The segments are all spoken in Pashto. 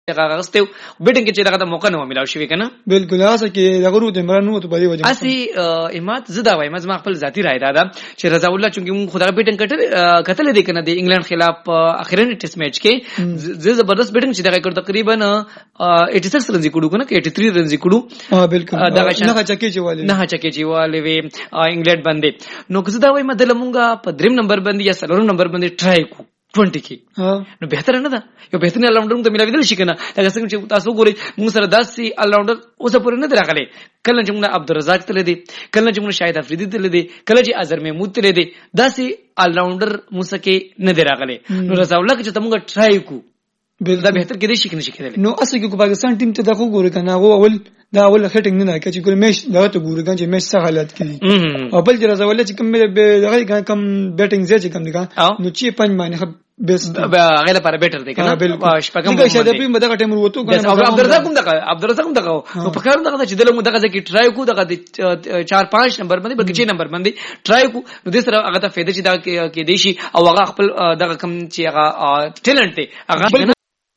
هغه غستو بیټینګ کې چې دغه موقع نه ملاو شوی کنه بالکل هغه کې دغه روته مرنو ته بری وجه اسی امات زدا وای مزما خپل ذاتی رائے دا چې رضا الله چونکی موږ خدای بیټینګ کتل دي کنه د انګلند خلاف اخرنی ټیسټ میچ کې زبردست بیټینګ چې دغه کړ تقریبا 86 رنز کړو کنه 83 رنز کړو بالکل نه چکه چیواله وی انګلند باندې نو زدا وای مدله مونږه په دریم نمبر باندې یا سلورم نمبر باندې ټرای کو 20 کې نو بهتر نه ده یو بهترین الراوندر ته ملاویدل شي کنه دا څنګه چې تاسو ګورئ موږ سره داسي الراوندر اوسه پورې نه راغلي کله چې موږ عبدالرزاق تل دي کله چې موږ شاهد افریدي تل دي کله چې اظهر محمود تل دي داسي الراوندر موسکه نه راغلي نو رضا الله چې موږ ټرای کو دا بهتر کې دي شي کنه شي کېدل نو اصل کې پاکستان ټیم ته دغه ګوري کنه هغه اول خټینګ نه کوي چې ګور میش دا ته ګوري چې میش څه حالت کوي او بل چې رضا الله چې کوم دغه کم بیټینګ زیات کوم دي نو چې پنځ باندې بیسټ هغه لپاره بیٹر دی کنه شپږم دغه شاده په دغه ټیم وروته کنه عبدالرزاق هم دغه نو په کارو دغه چې دلته دغه ځکه ټرای کو دغه 4-5 نمبر باندې بلکې 6 نمبر باندې ټرای کو نو د سره هغه ته فائدہ چې دا کې دیشي او هغه خپل دغه کم چې هغه ټیلنټ دی هغه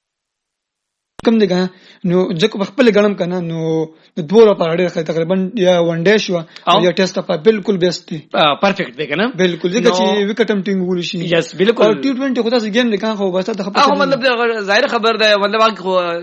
کم دی کنه نو ځکه خپل غنم کنه نو د دوه لپاره ډېر تقریبا یا ون ډے شو یا ټیسټ په بالکل بیسټ دی پرفیکٹ دی کنه بالکل ځکه چې وکټ هم ټینګ ول شي یس بالکل ټي 20 خو تاسو گیم نه کان خو بس ته خبره مطلب ظاهر خبر ده مطلب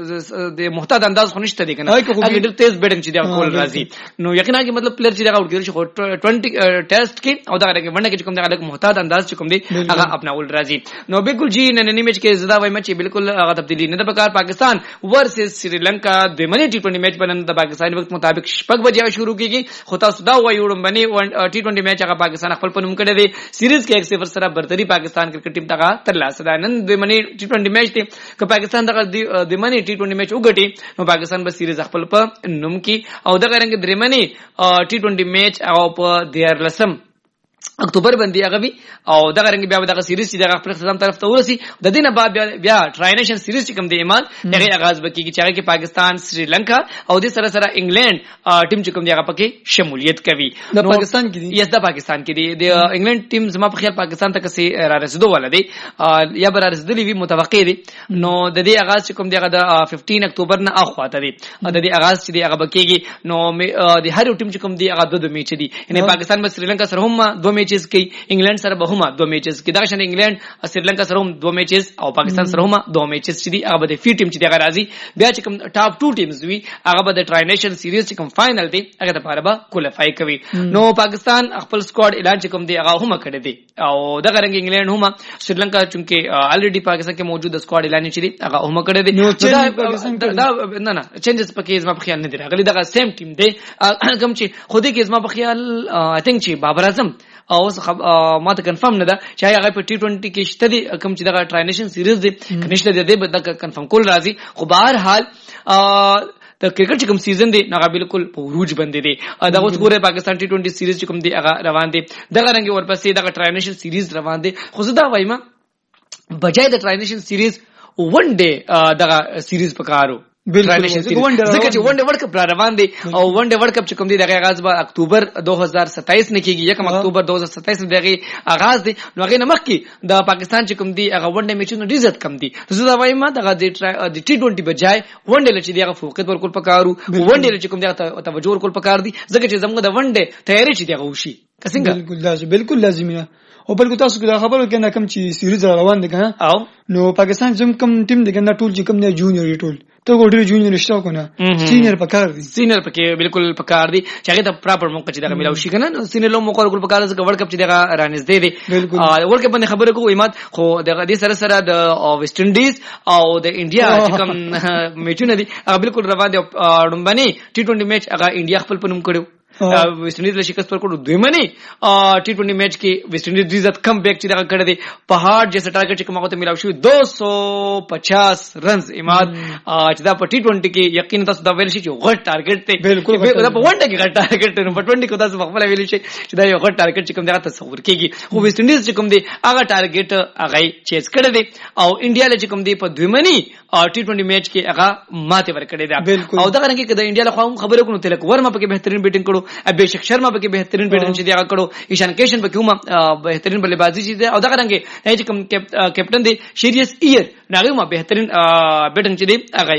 د محتاط انداز خو نشته دی کنه هغه ډېر تیز بیټنګ چې دا کول راځي نو یقینا کې مطلب پلیئر چې دا آوټ کړي شي 20 ټیسټ کې او دا کې ونډه کې کوم دا محتاط انداز چې کوم دی هغه خپل ول راځي نو بالکل جی نن میچ کې زدا وای مچ بالکل هغه تبدیلی نه د پکار پاکستان ورسز श्रीलंका د منی ټي 20 میچ باندې د پاکستان وخت مطابق 6 بجې شروع کیږي خو تاسو دا وایو باندې ټي 20 میچ هغه پاکستان خپل پنوم کړی دی سیریز کې 1-0 سره برتری پاکستان کرکټ ټیم ته تر لاسه ده نن د منی ټي 20 میچ ته که پاکستان دغه د منی ټي 20 میچ وګټي نو پاکستان به سیریز خپل په نوم کې او دغه رنګ د منی ټي 20 میچ او په 14 اکتوبر باندې هغه وی او دغه رنګ بیا دغه سیریز چې دغه خپل ختم طرف ته ورسي د دینه بعد بیا ټرای نیشن سیریز چې کوم دی ایمان دغه آغاز وکړي چې هغه کې پاکستان سریلانکا او د سره سره انګلند ټیم چې کوم دی هغه پکې شمولیت کوي د پاکستان کې دی یس د پاکستان کې دی د انګلند ټیم زما په خیال پاکستان ته کسي را رسیدو ولدي یا بر رسیدلی وی متوقع دی نو د دې آغاز چې کوم دی هغه د 15 اکتوبر نه اخواته دی د دې آغاز چې دی هغه بکیږي نو د هر ټیم چې کوم دی هغه دوه میچ دي یعنی پاکستان به سریلانکا سره هم دوه میچز کوي انګلند سره به هم دوه میچز کې دا شان انګلند سریلانکا سره هم دوه میچز او پاکستان سره هم دوه میچز چې دي هغه به فی ټیم چې دغه راځي بیا چې کوم ټاپ 2 ټیمز وي هغه به د ټرای نیشن سیریز چې کوم فائنل دی هغه لپاره به کوالیفای کوي نو پاکستان خپل سکواډ اعلان چې کوم دی هغه هم کړی دی او دغه رنګ انګلند هم سریلانکا چونکه الریډي پاکستان کې موجود سکواډ اعلان چې دی هغه هم کړی دی نو نه چینجز پکې زما په خیال نه دی راغلي دغه سیم ټیم دی کوم چې خودي کې زما په خیال آی تھنک چې بابر اعظم او ما ته کنفرم نه ده چې هغه په ټي 20 کې شته دي کوم چې دغه ټرای نیشن سیریز دی کنيشته دی به د کنفرم کول راځي خو بهر حال د کرکټ کوم سیزن دی هغه بالکل په عروج باندې دی دا اوس ګوره پاکستان ټي 20 سیریز کوم دی هغه روان دی دغه رنګ ورپسې دغه ټرای نیشن سیریز روان دی خو زه دا وایم بجای د ټرای نیشن سیریز ون ډے دغه سیریز پکارو ځکه چې ون ډے ورلد کپ روان دی او ون ډے ورلد کپ چې کوم دی دغه آغاز به اکتوبر 2027 نه کیږي 1 اکتوبر 2027 دغه آغاز دی نو هغه نمخ کې د پاکستان چې کوم دی هغه ون ډے میچونو ډیزت کم دی زه دا وایم دغه د ټي 20 بجای ون ډے چې دغه فوقیت ورکول پکارو ون ډے چې کوم دغه توجه ورکول پکار دی ځکه چې زموږ د ون ډے تیاری چې دغه وشي څنګه بالکل لازمي نه او بلکې تاسو دا خبرو کې نه کوم چې سیریز روان دي کنه او نو پاکستان زم کوم ټیم دي کنه ټول چې کوم نه جونیور ټول ته ګوري جونیور شته کنه سینیئر پکار دي سینیئر پکې بالکل پکار دي چې هغه ته پراپر موقع چې دا ملاوي شي کنه نو سینیئر لو موقع ورکول پکار ځکه ورلد کپ چې دا رانز دی ورلد کپ باندې خبره کوو ایمات خو دغه دې سره سره د ویسټ انډیز او د انډیا چې کوم میچونه دي هغه بالکل روان دي ډومبني ټي 20 میچ هغه انډیا خپل پنوم کړو ویسٹ انڈیز له شکست ورکړو دوی منی ټي 20 میچ کې ویسٹ انډیز عزت کم بیک چې دا کړی دی پهاړ جیسا ټارګټ چې کومه ته ملاو شو 250 رنز اماد چې دا په ټي 20 کې یقینا تاسو دا ویل شي چې غټ ټارګټ دی بالکل دا په ونډه کې غټ ټارګټ دی په 20 کې تاسو خپل ویل شي چې دا یو غټ ټارګټ چې کوم دا تصور کیږي خو ویسٹ انډیز چې کوم دی هغه ټارګټ هغه چیز کړی دی او انډیا له چې کوم دی په دوی منی ټي 20 میچ کې هغه ماته ورکړی دی او دا رنګ کې د انډیا له خوا خبرو کوو تل ورما په کې بهترین بیټینګ کړو ابهشک شرما به بهترین بیټن چې دی هغه کړو ایشان کیشن به کومه بهترین بلبازي چې دی او دا څنګه چې کوم کیپټن دی شریس ایر ناغه ما بهترین بیټن چې دی هغه